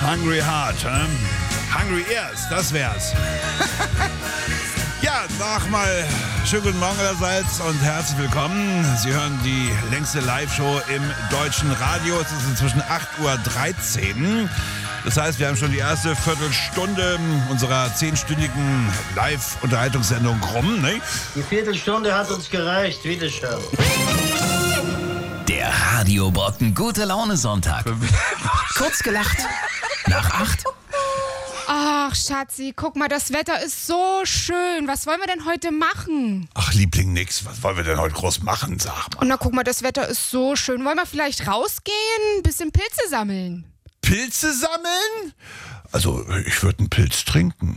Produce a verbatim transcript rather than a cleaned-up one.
Hungry Heart, hm? Hungry Ears, das wär's. Ja, sag mal, schönen guten Morgen allerseits und herzlich willkommen. Sie hören die längste Live-Show im deutschen Radio. Es ist inzwischen acht Uhr dreizehn. Das heißt, wir haben schon die erste Viertelstunde unserer zehnstündigen Live-Unterhaltungssendung rum, ne? Die Viertelstunde hat uns gereicht, bitteschön. Der Radiobrocken Gute Laune Sonntag. Kurz gelacht. Nach acht. Ach, Schatzi, guck mal, das Wetter ist so schön. Was wollen wir denn heute machen? Ach, Liebling, nix. Was wollen wir denn heute groß machen, sag mal? Und na, guck mal, das Wetter ist so schön. Wollen wir vielleicht rausgehen, ein bisschen Pilze sammeln? Pilze sammeln? Also, ich würde einen Pilz trinken.